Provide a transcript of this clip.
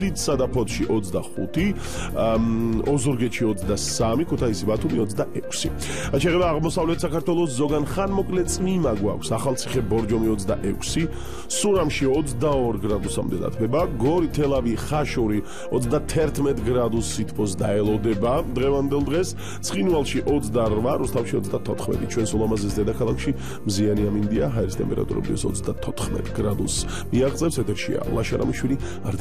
სადაფოთში 25, ოზურგეთში 23, ქუთაისი ბათუმი 26. შეეხება აღმოსავლეთ საქართველოს ზოგან ხანმოკლე წვიმა გვაქვს, ახალციხე ბორჯომი 26, სურამში 22 გრადუსამდე დათბება, გორი თელავი ხაშური 31 გრადუს სითბოს დაელოდება დღევანდელ დღეს, ცხინვალში 28, რუსთავში 34, ჩვენს ულამაზეს დედაქალაქში მზიანი ამინდია, ჰაერის ტემპერატურა 34 გრადუსს მიაღწევს, ეთერშია ლაშა რამიშვილი.